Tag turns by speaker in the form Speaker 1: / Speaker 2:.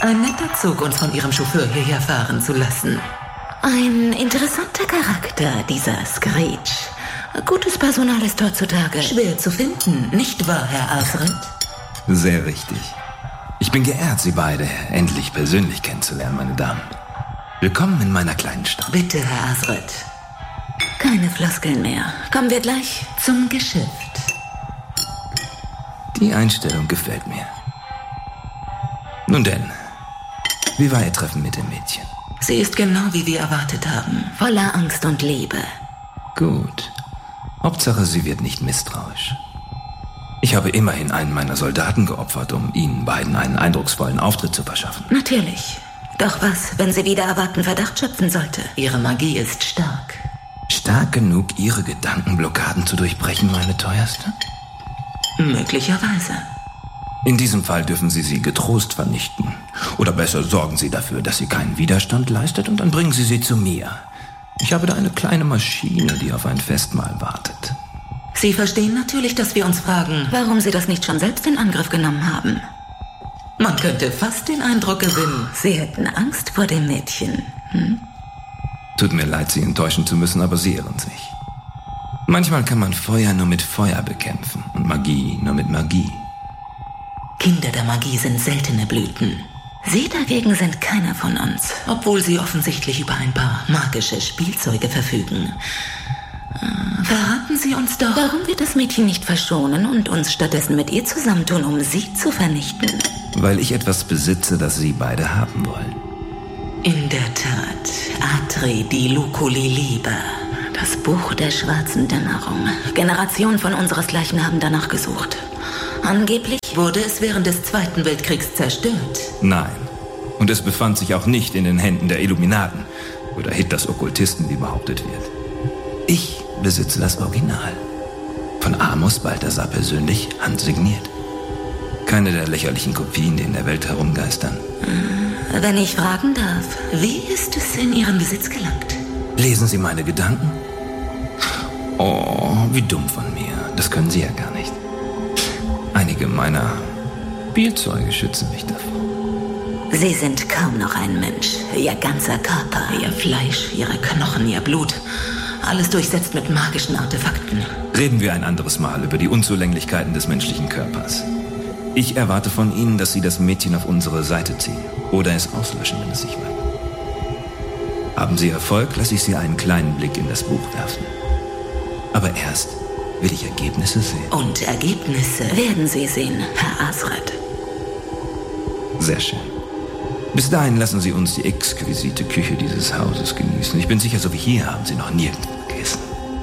Speaker 1: Ein netter Zug, uns von Ihrem Chauffeur hierher fahren zu lassen.
Speaker 2: Ein interessanter Charakter, dieser Screech. Gutes Personal ist heutzutage
Speaker 1: schwer zu finden, nicht wahr, Herr Asridt?
Speaker 3: Sehr richtig. Ich bin geehrt, Sie beide endlich persönlich kennenzulernen, meine Damen. Willkommen in meiner kleinen Stadt.
Speaker 1: Bitte, Herr Asridt.
Speaker 2: Keine Floskeln mehr. Kommen wir gleich
Speaker 1: zum Geschäft.
Speaker 3: Die Einstellung gefällt mir. Nun denn, wie war Ihr Treffen mit dem Mädchen?
Speaker 1: Sie ist genau, wie wir erwartet haben.
Speaker 2: Voller Angst und Liebe.
Speaker 3: Gut. Hauptsache, sie wird nicht misstrauisch. Ich habe immerhin einen meiner Soldaten geopfert, um Ihnen beiden einen eindrucksvollen Auftritt zu verschaffen.
Speaker 2: Natürlich. Doch was, wenn sie wieder erwarten Verdacht schöpfen sollte?
Speaker 1: Ihre Magie ist stark.
Speaker 3: Stark genug, Ihre Gedankenblockaden zu durchbrechen, meine Teuerste?
Speaker 1: Möglicherweise.
Speaker 3: In diesem Fall dürfen Sie sie getrost vernichten. Oder besser sorgen Sie dafür, dass sie keinen Widerstand leistet, und dann bringen Sie sie zu mir. Ich habe da eine kleine Maschine, die auf ein Festmahl wartet.
Speaker 1: Sie verstehen natürlich, dass wir uns fragen,
Speaker 2: warum Sie das nicht schon selbst in Angriff genommen haben.
Speaker 1: Man könnte fast den Eindruck gewinnen,
Speaker 2: Sie hätten Angst vor dem Mädchen.
Speaker 3: Tut mir leid, Sie enttäuschen zu müssen, aber Sie irren sich. Manchmal kann man Feuer nur mit Feuer bekämpfen und Magie nur mit Magie.
Speaker 1: Kinder der Magie sind seltene Blüten.
Speaker 2: Sie dagegen sind keiner von uns.
Speaker 1: Obwohl Sie offensichtlich über ein paar magische Spielzeuge verfügen. Verraten Sie uns doch,
Speaker 2: warum wir das Mädchen nicht verschonen und uns stattdessen mit ihr zusammentun, um sie zu vernichten?
Speaker 3: Weil ich etwas besitze, das Sie beide haben wollen.
Speaker 1: In der Tat, Atri di Luculi Liber.
Speaker 2: Das Buch der schwarzen Dämmerung. Generationen von unseresgleichen haben danach gesucht. Angeblich
Speaker 1: wurde es während des Zweiten Weltkriegs zerstört.
Speaker 3: Nein. Und es befand sich auch nicht in den Händen der Illuminaten oder Hitlers Okkultisten, wie behauptet wird. Ich besitze das Original. Von Amos Balthasar persönlich handsigniert. Keine der lächerlichen Kopien, die in der Welt herumgeistern.
Speaker 2: Wenn ich fragen darf,
Speaker 1: wie ist es in Ihren Besitz gelangt?
Speaker 3: Lesen Sie meine Gedanken? Oh, wie dumm von mir. Das können Sie ja gar nicht. Einige meiner Spielzeuge schützen mich davor.
Speaker 2: Sie sind kaum noch ein Mensch. Ihr ganzer Körper,
Speaker 1: Ihr Fleisch, Ihre Knochen, Ihr Blut. Alles durchsetzt mit magischen Artefakten.
Speaker 3: Reden wir ein anderes Mal über die Unzulänglichkeiten des menschlichen Körpers. Ich erwarte von Ihnen, dass Sie das Mädchen auf unsere Seite ziehen. Oder es auslöschen, wenn es sich will. Haben Sie Erfolg, lasse ich Sie einen kleinen Blick in das Buch werfen. Aber erst will ich Ergebnisse sehen.
Speaker 1: Und Ergebnisse
Speaker 2: werden Sie sehen, Herr Asridt.
Speaker 3: Sehr schön. Bis dahin lassen Sie uns die exquisite Küche dieses Hauses genießen. Ich bin sicher, so wie hier haben Sie noch nirgendwo